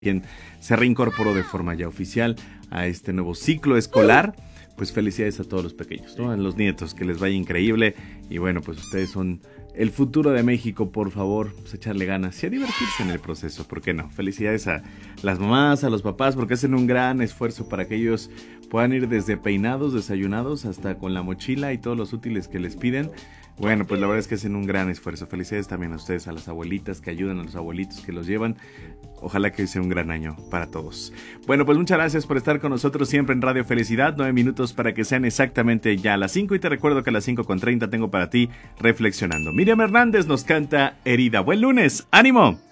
quien se reincorporó de forma ya oficial a este nuevo ciclo escolar. Pues felicidades a todos los pequeños, ¿no? A los nietos, que les vaya increíble. Y bueno, pues ustedes son el futuro de México. Por favor, pues echarle ganas y a divertirse en el proceso, ¿por qué no? Felicidades a las mamás, a los papás, porque hacen un gran esfuerzo para que ellos puedan ir desde peinados, desayunados, hasta con la mochila y todos los útiles que les piden. Bueno, pues la verdad es que hacen un gran esfuerzo. Felicidades también a ustedes, a las abuelitas que ayudan, a los abuelitos que los llevan. Ojalá que sea un gran año para todos. Bueno, pues muchas gracias por estar con nosotros siempre en Radio Felicidad. 9 minutos para que sean exactamente ya las 5. Y te recuerdo que a las 5:30 tengo para ti Reflexionando. Miriam Hernández nos canta Herida. Buen lunes, ánimo.